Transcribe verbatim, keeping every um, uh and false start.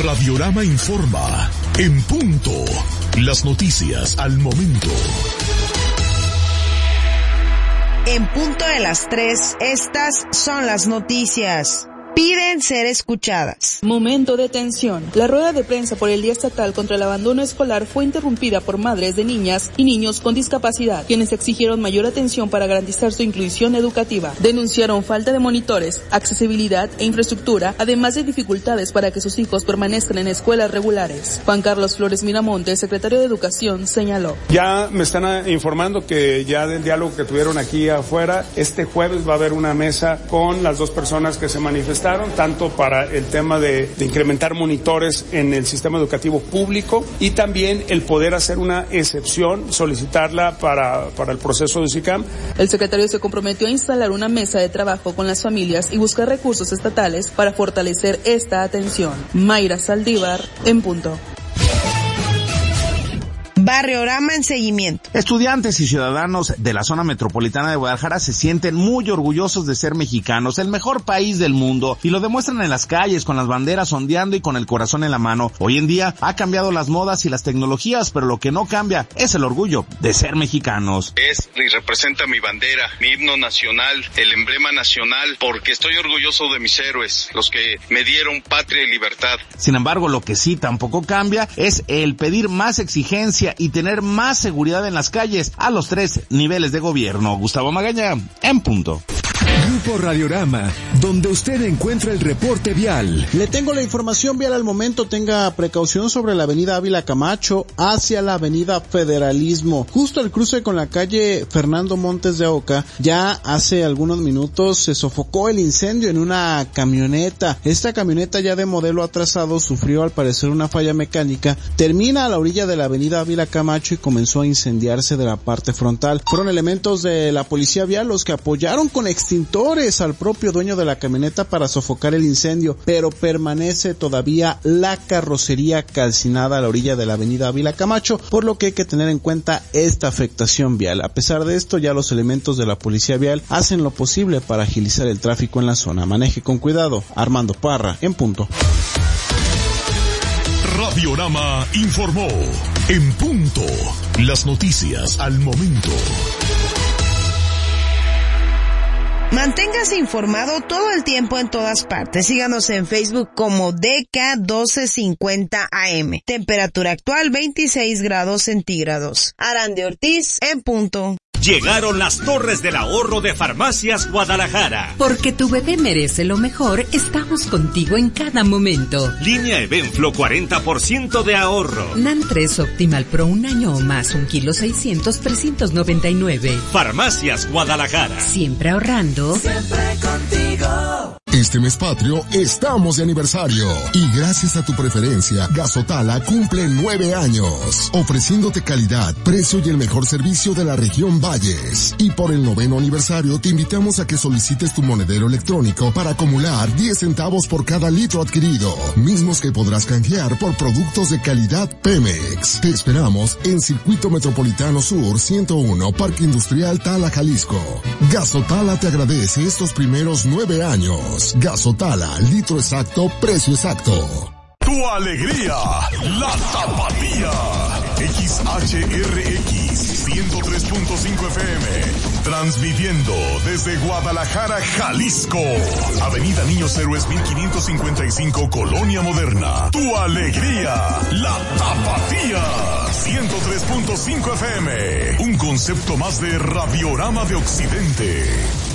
Radiorama informa. En punto. Las noticias al momento. En punto de las tres, estas son las noticias. Piden ser escuchadas. Momento de tensión. La rueda de prensa por el Día Estatal contra el Abandono Escolar fue interrumpida por madres de niñas y niños con discapacidad, quienes exigieron mayor atención para garantizar su inclusión educativa. Denunciaron falta de monitores, accesibilidad e infraestructura, además de dificultades para que sus hijos permanezcan en escuelas regulares. Juan Carlos Flores Miramonte, secretario de Educación, señaló. Ya me están informando que ya del diálogo que tuvieron aquí afuera, este jueves va a haber una mesa con las dos personas que se manifestaron, tanto para el tema de, de incrementar monitores en el sistema educativo público y también el poder hacer una excepción, solicitarla para, para el proceso de SICAM. El secretario se comprometió a instalar una mesa de trabajo con las familias y buscar recursos estatales para fortalecer esta atención. Mayra Saldívar, en punto. Barriorama en seguimiento. Estudiantes y ciudadanos de la zona metropolitana de Guadalajara se sienten muy orgullosos de ser mexicanos, el mejor país del mundo, y lo demuestran en las calles con las banderas ondeando y con el corazón en la mano. Hoy en día ha cambiado las modas y las tecnologías, pero lo que no cambia es el orgullo de ser mexicanos. Es y representa mi bandera, mi himno nacional, el emblema nacional, porque estoy orgulloso de mis héroes, los que me dieron patria y libertad. Sin embargo, lo que sí tampoco cambia es el pedir más exigencia y tener más seguridad en las calles a los tres niveles de gobierno. Gustavo Magaña, en punto. Grupo Radiorama, donde usted encuentra el reporte vial. Le tengo la información vial al momento. Tenga precaución sobre la avenida Ávila Camacho hacia la avenida Federalismo. Justo al cruce con la calle Fernando Montes de Oca, ya hace algunos minutos se sofocó el incendio en una camioneta. Esta camioneta, ya de modelo atrasado, sufrió al parecer una falla mecánica. Termina a la orilla de la avenida Ávila Camacho y comenzó a incendiarse de la parte frontal. Fueron elementos de la policía vial los que apoyaron con extintores al propio dueño de la camioneta para sofocar el incendio, pero permanece todavía la carrocería calcinada a la orilla de la avenida Ávila Camacho, por lo que hay que tener en cuenta esta afectación vial. A pesar de esto, ya los elementos de la policía vial hacen lo posible para agilizar el tráfico en la zona. Maneje con cuidado. Armando Parra, en punto. Radiorama informó. En punto. Las noticias al momento. Manténgase informado todo el tiempo en todas partes. Síganos en Facebook como D K doce cincuenta A M. Temperatura actual veintiséis grados centígrados. Arandi Ortiz, en punto. Llegaron las torres del ahorro de Farmacias Guadalajara. Porque tu bebé merece lo mejor, estamos contigo en cada momento. Línea Evenflo, cuarenta por ciento de ahorro. NAN tres Optimal Pro, un año o más, un kilo seiscientos, trescientos noventa y nueve. Farmacias Guadalajara. Siempre ahorrando. Siempre contigo. Este mes patrio estamos de aniversario y gracias a tu preferencia, Gasotala cumple nueve años, ofreciéndote calidad, precio y el mejor servicio de la región Valles. Y por el noveno aniversario te invitamos a que solicites tu monedero electrónico para acumular diez centavos por cada litro adquirido, mismos que podrás canjear por productos de calidad Pemex. Te esperamos en Circuito Metropolitano Sur ciento uno, Parque Industrial Tala, Jalisco. Gasotala te agradece estos primeros nueve años. Gasotala, litro exacto, precio exacto. Tu alegría, la Tapatía. X H R X ciento tres punto cinco F M. Transmitiendo desde Guadalajara, Jalisco. Avenida Niños Héroes mil quinientos cincuenta y cinco, Colonia Moderna. Tu alegría, la Tapatía. ciento tres punto cinco F M. Un concepto más de Radiorama de Occidente.